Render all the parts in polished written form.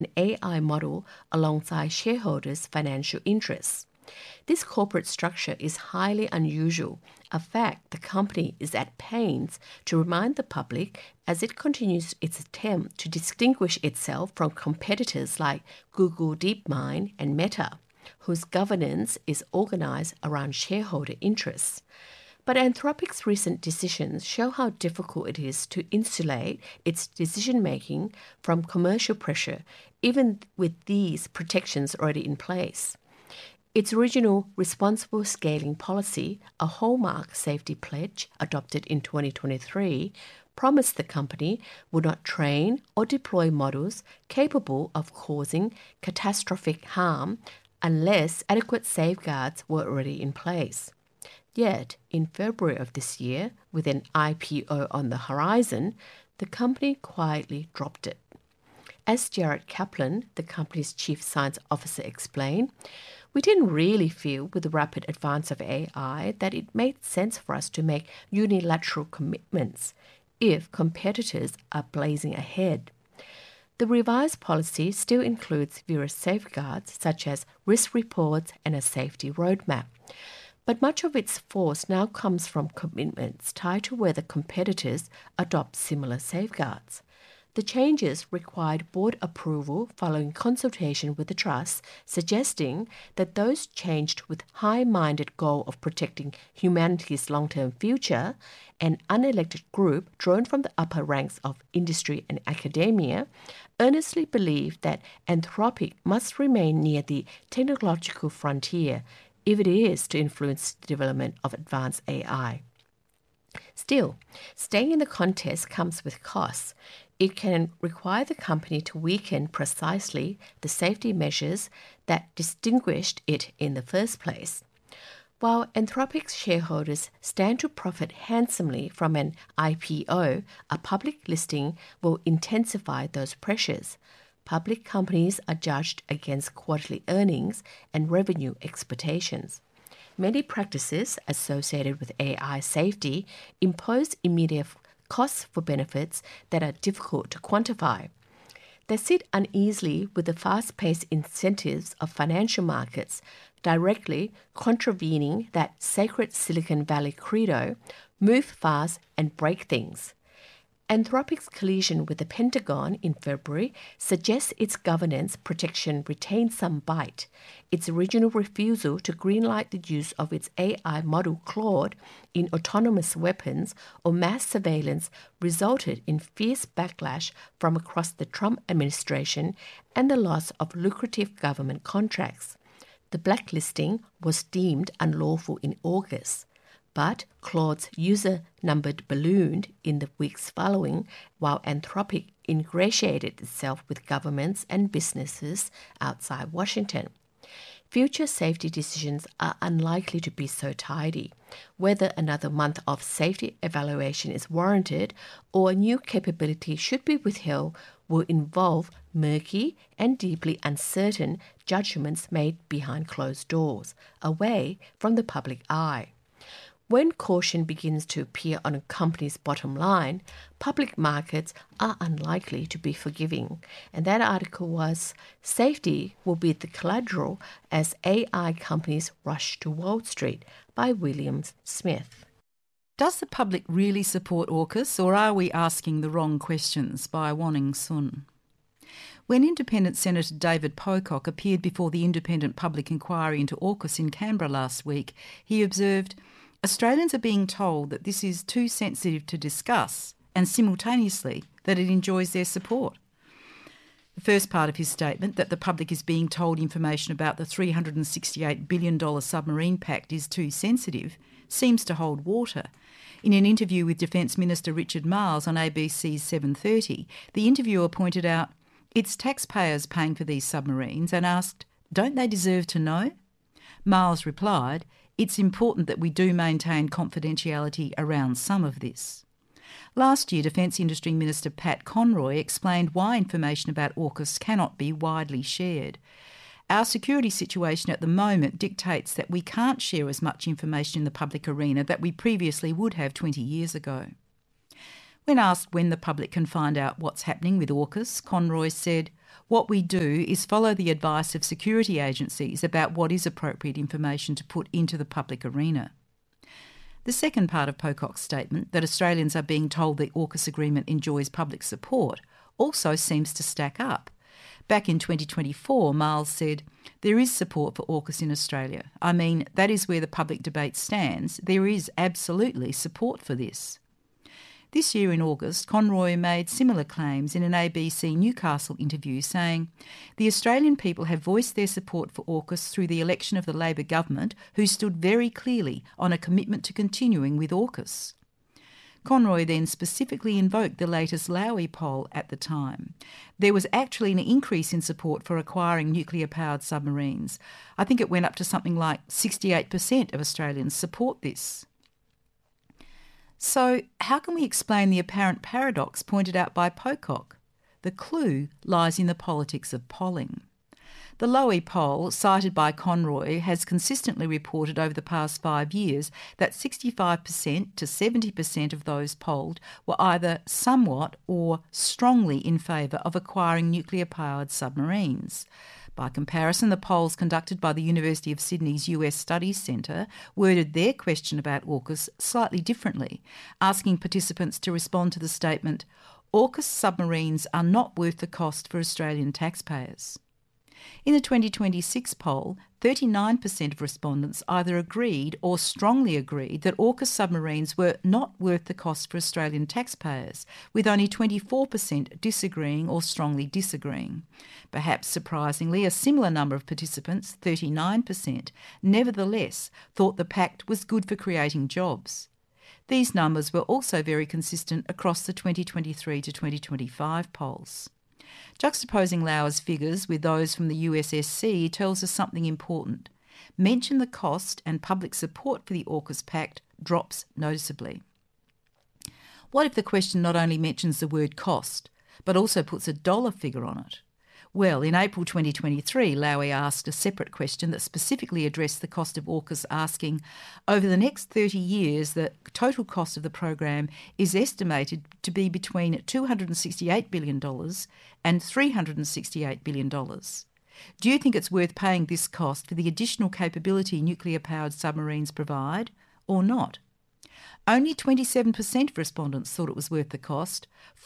an AI model alongside shareholders' financial interests. This corporate structure is highly unusual, a fact the company is at pains to remind the public as it continues its attempt to distinguish itself from competitors like Google DeepMind and Meta, whose governance is organized around shareholder interests. But Anthropic's recent decisions show how difficult it is to insulate its decision-making from commercial pressure, even with these protections already in place. Its original responsible scaling policy, a hallmark safety pledge adopted in 2023, promised the company would not train or deploy models capable of causing catastrophic harm unless adequate safeguards were already in place. Yet, in February of this year, with an IPO on the horizon, the company quietly dropped it. As Jared Kaplan, the company's chief science officer, explained, we didn't really feel with the rapid advance of AI that it made sense for us to make unilateral commitments if competitors are blazing ahead. The revised policy still includes various safeguards such as risk reports and a safety roadmap. But much of its force now comes from commitments tied to whether competitors adopt similar safeguards. The changes required board approval following consultation with the trust, suggesting that those changed with high-minded goal of protecting humanity's long-term future, an unelected group drawn from the upper ranks of industry and academia, earnestly believe that Anthropic must remain near the technological frontier if it is to influence the development of advanced AI. Still, staying in the contest comes with costs. It can require the company to weaken precisely the safety measures that distinguished it in the first place. While Anthropic's shareholders stand to profit handsomely from an IPO, a public listing will intensify those pressures. Public companies are judged against quarterly earnings and revenue expectations. Many practices associated with AI safety impose immediate costs for benefits that are difficult to quantify. They sit uneasily with the fast-paced incentives of financial markets, directly contravening that sacred Silicon Valley credo, move fast and break things. Anthropic's collision with the Pentagon in February suggests its governance protection retained some bite. Its original refusal to greenlight the use of its AI model Claude in autonomous weapons or mass surveillance resulted in fierce backlash from across the Trump administration and the loss of lucrative government contracts. The blacklisting was deemed unlawful in August. But Claude's user number ballooned in the weeks following, while Anthropic ingratiated itself with governments and businesses outside Washington. Future safety decisions are unlikely to be so tidy. Whether another month of safety evaluation is warranted or a new capability should be withheld will involve murky and deeply uncertain judgments made behind closed doors, away from the public eye. When caution begins to appear on a company's bottom line, public markets are unlikely to be forgiving. And that article was Safety Will Be the Collateral as AI Companies Rush to Wall Street by William Smith. Does the public really support AUKUS, or are we asking the wrong questions? By Wanning Sun. When Independent Senator David Pocock appeared before the Independent Public Inquiry into AUKUS in Canberra last week, he observed, Australians are being told that this is too sensitive to discuss and simultaneously that it enjoys their support. The first part of his statement, that the public is being told information about the $368 billion submarine pact is too sensitive, seems to hold water. In an interview with Defence Minister Richard Marles on ABC's 7:30, the interviewer pointed out, it's taxpayers paying for these submarines, and asked, don't they deserve to know? Marles replied, it's important that we do maintain confidentiality around some of this. Last year, Defence Industry Minister Pat Conroy explained why information about AUKUS cannot be widely shared. Our security situation at the moment dictates that we can't share as much information in the public arena that we previously would have 20 years ago. When asked when the public can find out what's happening with AUKUS, Conroy said, What we do is follow the advice of security agencies about what is appropriate information to put into the public arena. The second part of Pocock's statement, that Australians are being told the AUKUS agreement enjoys public support, also seems to stack up. Back in 2024, Miles said, "There is support for AUKUS in Australia. I mean, that is where the public debate stands. There is absolutely support for this." This year in August, Conroy made similar claims in an ABC Newcastle interview, saying, "The Australian people have voiced their support for AUKUS through the election of the Labor government, who stood very clearly on a commitment to continuing with AUKUS." Conroy then specifically invoked the latest Lowy poll at the time. There was actually an increase in support for acquiring nuclear-powered submarines. I think it went up to something like 68% of Australians support this. So, how can we explain the apparent paradox pointed out by Pocock? The clue lies in the politics of polling. The Lowy poll, cited by Conroy, has consistently reported over the past 5 years that 65% to 70% of those polled were either somewhat or strongly in favour of acquiring nuclear-powered submarines. By comparison, the polls conducted by the University of Sydney's US Studies Centre worded their question about AUKUS slightly differently, asking participants to respond to the statement, "AUKUS submarines are not worth the cost for Australian taxpayers." In the 2026 poll, 39% of respondents either agreed or strongly agreed that AUKUS submarines were not worth the cost for Australian taxpayers, with only 24% disagreeing or strongly disagreeing. Perhaps surprisingly, a similar number of participants, 39%, nevertheless thought the pact was good for creating jobs. These numbers were also very consistent across the 2023 to 2025 polls. Juxtaposing Lauer's figures with those from the USSC tells us something important. Mention the cost and public support for the AUKUS Pact drops noticeably. What if the question not only mentions the word cost, but also puts a dollar figure on it? Well, in April 2023, Lowy asked a separate question that specifically addressed the cost of AUKUS, asking, "Over the next 30 years, the total cost of the program is estimated to be between $268 billion and $368 billion. Do you think it's worth paying this cost for the additional capability nuclear-powered submarines provide, or not?" Only 27% of respondents thought it was worth the cost,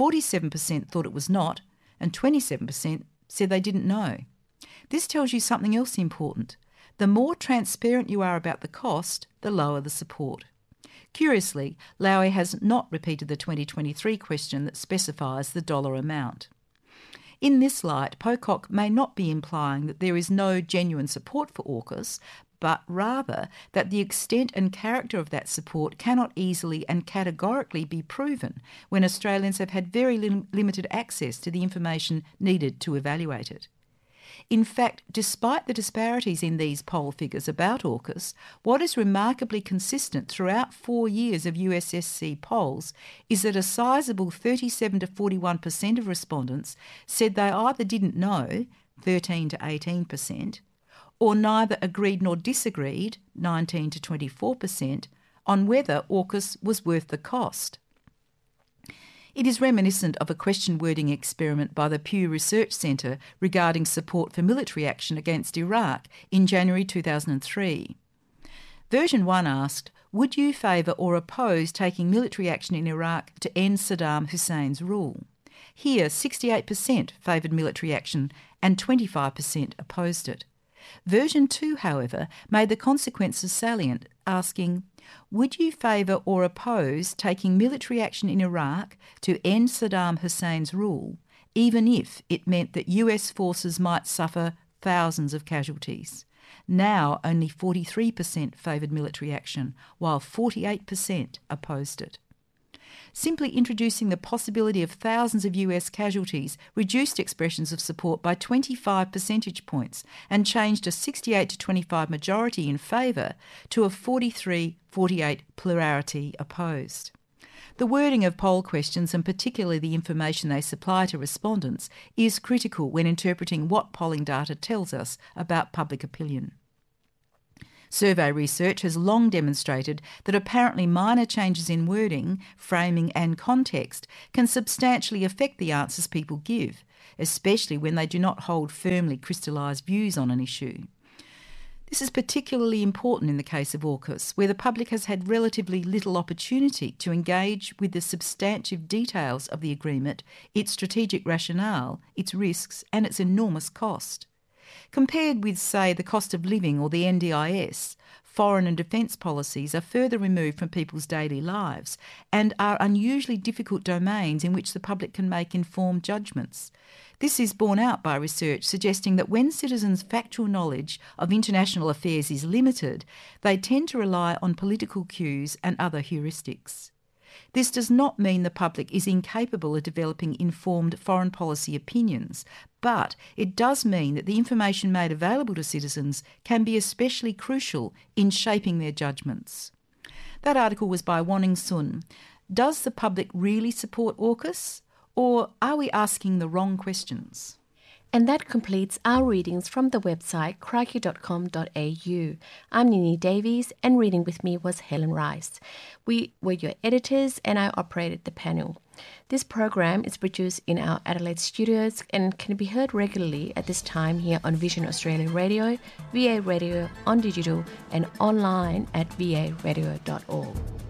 47% thought it was not, and 27% said they didn't know. This tells you something else important. The more transparent you are about the cost, the lower the support. Curiously, Lowy has not repeated the 2023 question that specifies the dollar amount. In this light, Pocock may not be implying that there is no genuine support for AUKUS, but rather that the extent and character of that support cannot easily and categorically be proven when Australians have had very limited access to the information needed to evaluate it. In fact, despite the disparities in these poll figures about AUKUS, what is remarkably consistent throughout 4 years of USSC polls is that a sizable 37 to 41% of respondents said they either didn't know, 13 to 18%, or neither agreed nor disagreed, 19 to 24%, on whether AUKUS was worth the cost. It is reminiscent of a question wording experiment by the Pew Research Centre regarding support for military action against Iraq in January 2003. Version 1 asked, "Would you favour or oppose taking military action in Iraq to end Saddam Hussein's rule?" Here, 68% favoured military action and 25% opposed it. Version 2, however, made the consequences salient, asking, "Would you favour or oppose taking military action in Iraq to end Saddam Hussein's rule, even if it meant that US forces might suffer thousands of casualties?" Now only 43% favoured military action, while 48% opposed it. Simply introducing the possibility of thousands of US casualties reduced expressions of support by 25 percentage points and changed a 68 to 25 majority in favour to a 43-48 plurality opposed. The wording of poll questions, and particularly the information they supply to respondents, is critical when interpreting what polling data tells us about public opinion. Survey research has long demonstrated that apparently minor changes in wording, framing and context can substantially affect the answers people give, especially when they do not hold firmly crystallised views on an issue. This is particularly important in the case of AUKUS, where the public has had relatively little opportunity to engage with the substantive details of the agreement, its strategic rationale, its risks and its enormous cost. Compared with, say, the cost of living or the NDIS, foreign and defence policies are further removed from people's daily lives and are unusually difficult domains in which the public can make informed judgments. This is borne out by research suggesting that when citizens' factual knowledge of international affairs is limited, they tend to rely on political cues and other heuristics. This does not mean the public is incapable of developing informed foreign policy opinions, but it does mean that the information made available to citizens can be especially crucial in shaping their judgments. That article was by Wanning Sun. Does the public really support AUKUS, or are we asking the wrong questions? And that completes our readings from the website crikey.com.au. I'm Nini Davies, and reading with me was Helen Rice. We were your editors, and I operated the panel. This program is produced in our Adelaide studios and can be heard regularly at this time here on Vision Australia Radio, VA Radio on digital, and online at varadio.org.